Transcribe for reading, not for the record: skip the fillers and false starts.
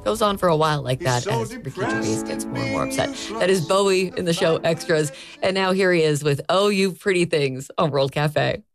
Goes on for a while like that as Ricky Gervais gets more and more upset. That is Bowie in the show Extras. And now here he is with Oh You Pretty Things on World Cafe.